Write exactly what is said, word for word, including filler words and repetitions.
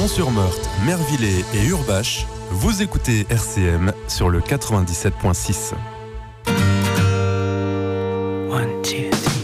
Pont-sur-Meurthe, Mervillers et Urbache, vous écoutez R C M sur le quatre-vingt-dix-sept virgule six. One, two, three.